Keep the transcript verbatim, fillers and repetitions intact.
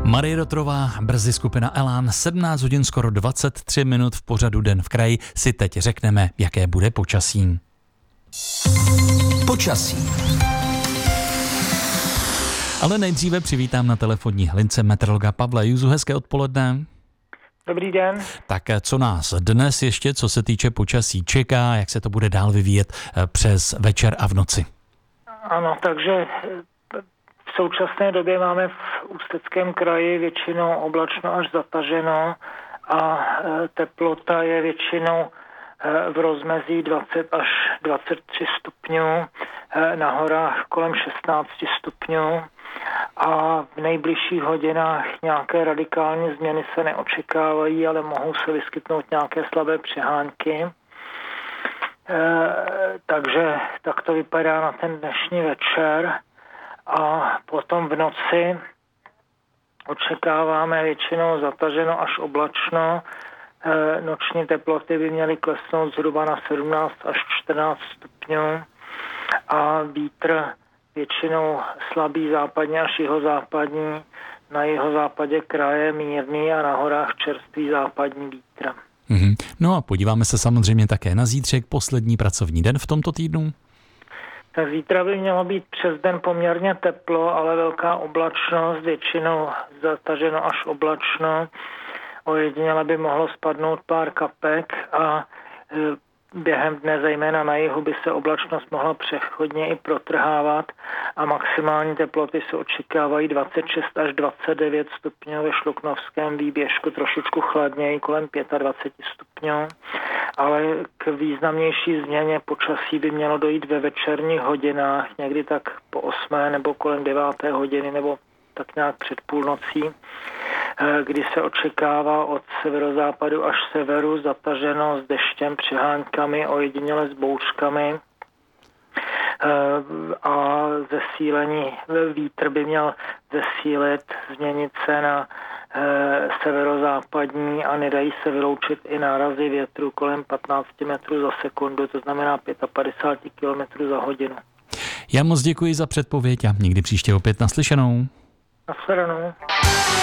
Marie Rotrová, brzy skupina Elán, sedmnáct hodin skoro dvacet tři minut v pořadu Den v kraji si teď řekneme, jaké bude počasí. Počasí. Ale nejdříve přivítám na telefonní lince meteorologa Pavla Juzu. Hezké odpoledne. Dobrý den. Tak co nás dnes ještě, co se týče počasí, čeká, jak se to bude dál vyvíjet přes večer a v noci? Ano, takže v současné době máme v Ústeckém kraji většinou oblačno až zataženo a teplota je většinou v rozmezí dvacet až dvacet tři stupňů, na horách kolem šestnáct stupňů a v nejbližších hodinách nějaké radikální změny se neočekávají, ale mohou se vyskytnout nějaké slabé přehánky. E, takže tak to vypadá na ten dnešní večer a potom v noci očekáváme většinou zataženo až oblačno. E, noční teploty by měly klesnout zhruba na sedmnáct až čtrnáct stupňů a vítr většinou slabý západně až jihozápadní, na jihozápadě kraje mírný a na horách čerstvý západní vítr. Mm-hmm. No a podíváme se samozřejmě také na zítřek, poslední pracovní den v tomto týdnu. Tak zítra by mělo být přes den poměrně teplo, ale velká oblačnost, většinou zataženo až oblačno. Ojediněle by mohlo spadnout pár kapek a e, během dne, zejména na jihu, by se oblačnost mohla přechodně i protrhávat a maximální teploty se očekávají dvacet šest až dvacet devět stupňů, ve Šluknovském výběžku trošičku chladněji, kolem dvacet pět stupňů, ale k významnější změně počasí by mělo dojít ve večerních hodinách, někdy tak po osmé nebo kolem deváté hodiny nebo tak nějak před půlnocí, kdy se očekává od severozápadu až severu zataženo s deštěm, přiháňkami, ojediněle s bouřkami a zesílení vítr by měl zesílit, změnit se na severozápadní a nedají se vyloučit i nárazy větru kolem patnáct metrů za sekundu, to znamená padesát pět kilometrů za hodinu. Já moc děkuji za předpověď a někdy příště opět naslyšenou. Naslyšenou.